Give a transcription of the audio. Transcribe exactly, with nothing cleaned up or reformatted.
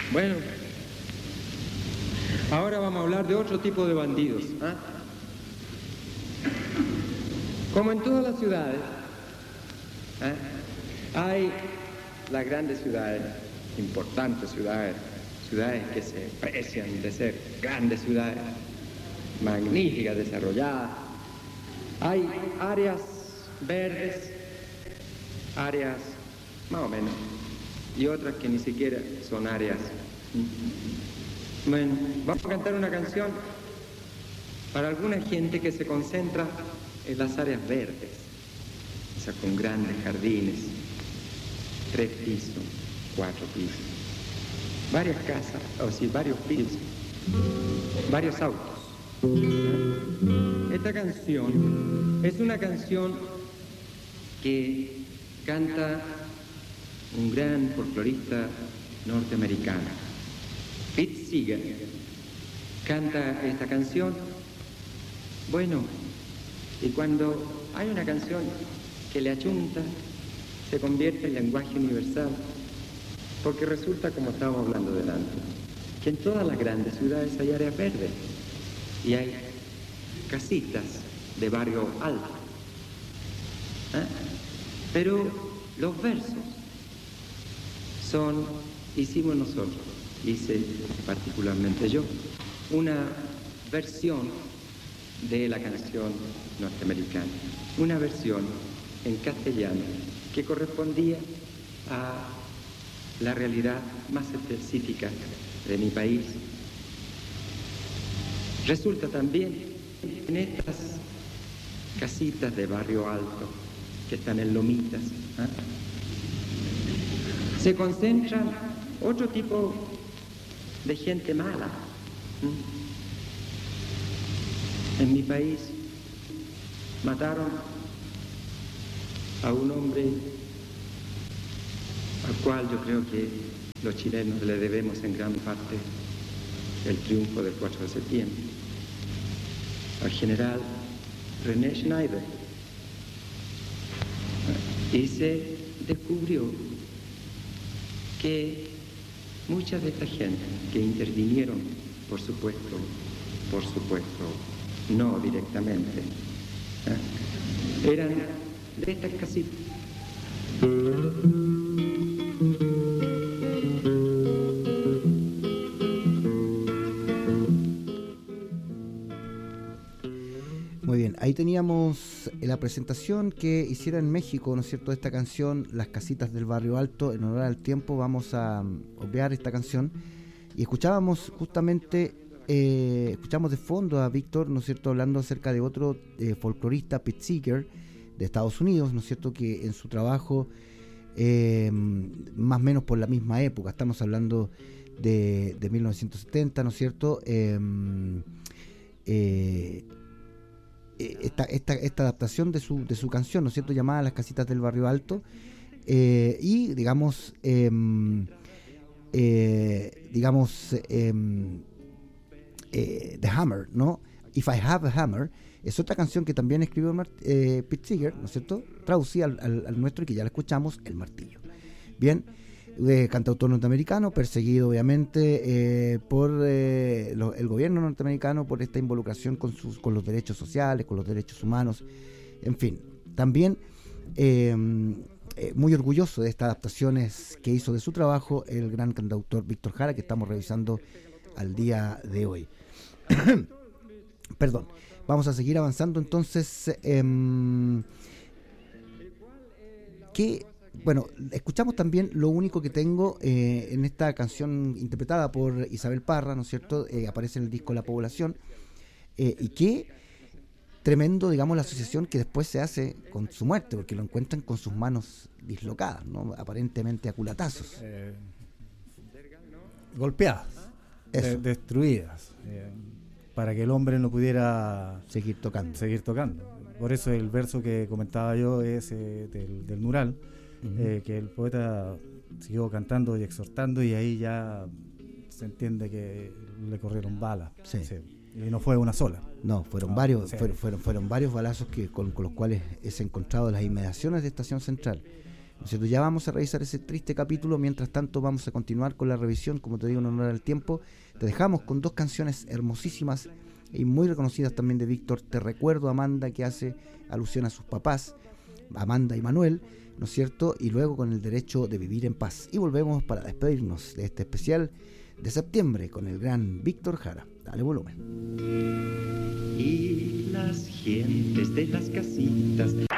Bueno, ahora vamos a hablar de otro tipo de bandidos. ¿Ah? Como en todas las ciudades, ¿eh? hay las grandes ciudades, importantes ciudades, ciudades que se precian de ser grandes ciudades, magníficas, desarrolladas. Hay áreas verdes, áreas más o menos, y otras que ni siquiera son áreas. Bueno, vamos a cantar una canción para alguna gente que se concentra en las áreas verdes, o sea, con grandes jardines, tres pisos, cuatro pisos, varias casas, o sí, varios pisos, varios autos. Esta canción es una canción que canta un gran folclorista norteamericano, Pete Seeger. Canta esta canción. Bueno, y cuando hay una canción que le achunta, se convierte en lenguaje universal, porque resulta, como estábamos hablando delante, que en todas las grandes ciudades hay áreas verdes y hay casitas de barrio alto. ¿Eh? Pero los versos son, hicimos nosotros, hice particularmente yo, una versión de la canción norteamericana, una versión en castellano que correspondía a la realidad más específica de mi país. Resulta también en estas casitas de barrio alto que están en lomitas, ¿eh? se concentran otro tipo de gente mala. ¿eh? En mi país mataron a un hombre al cual yo creo que los chilenos le debemos en gran parte el triunfo del cuatro de septiembre, al general René Schneider. Y se descubrió que mucha de esta gente que intervinieron, por supuesto, por supuesto, no directamente, ¿eh? eran de estas casitas. Muy bien, ahí teníamos la presentación que hiciera en México, ¿no es cierto?, de esta canción, Las Casitas del Barrio Alto, en honor al tiempo. Vamos a obviar esta canción y escuchábamos justamente, eh, escuchamos de fondo a Víctor, ¿no es cierto?, hablando acerca de otro eh, folclorista, Pete Seeger, de Estados Unidos, ¿no es cierto?, que en su trabajo, eh, más o menos por la misma época, estamos hablando de, de mil novecientos setenta, ¿no es cierto?, eh, eh, Esta, esta, esta adaptación de su, de su canción, ¿no es cierto?, llamada Las Casitas del Barrio Alto, eh, y digamos, eh, eh, digamos, eh, eh, The Hammer, ¿no? If I Have a Hammer, es otra canción que también escribió eh, Pete Seeger, ¿no es cierto?, traducida al, al, al nuestro y que ya la escuchamos, El Martillo. Bien, de cantautor norteamericano, perseguido obviamente eh, por eh, lo, el gobierno norteamericano por esta involucración con, sus, con los derechos sociales, con los derechos humanos, en fin. También eh, eh, muy orgulloso de estas adaptaciones que hizo de su trabajo el gran cantautor Víctor Jara, que estamos revisando al día de hoy. Perdón, vamos a seguir avanzando entonces. Eh, ¿Qué? Bueno, escuchamos también Lo Único que Tengo eh, en esta canción interpretada por Isabel Parra, ¿no es cierto? Eh, aparece en el disco La Población, eh, y qué tremendo, digamos, la asociación que después se hace con su muerte, porque lo encuentran con sus manos dislocadas, ¿no?, aparentemente a culatazos. Eh, golpeadas, de, destruidas, eh, para que el hombre no pudiera seguir tocando. seguir tocando. Por eso el verso que comentaba yo es eh, del, del mural. Uh-huh. Eh, que el poeta siguió cantando y exhortando, y ahí ya se entiende que le corrieron balas. Sí. Sí. Y no fue una sola. No, fueron ah, varios, sí. fueron, fueron, fueron varios balazos que con, con los cuales es encontrado en las inmediaciones de Estación Central. ¿no es cierto? Ya vamos a revisar ese triste capítulo. Mientras tanto vamos a continuar con la revisión, como te digo, en honor al tiempo. Te dejamos con dos canciones hermosísimas y muy reconocidas también de Víctor. Te recuerdo, Amanda, que hace alusión a sus papás, Amanda y Manuel, ¿no es cierto? Y luego con El derecho de vivir en paz. Y volvemos para despedirnos de este especial de septiembre con el gran Víctor Jara. Dale volumen. Y las gentes de las casitas